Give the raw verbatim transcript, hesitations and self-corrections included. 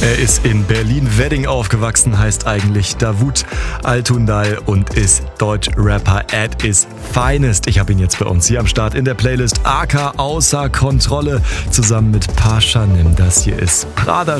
Er ist in Berlin-Wedding aufgewachsen, heißt eigentlich Davut Altundal und ist Deutsch-Rapper at his finest. Ich habe ihn jetzt bei uns hier am Start in der Playlist A K außer Kontrolle zusammen mit Pashanim. Das hier ist Prada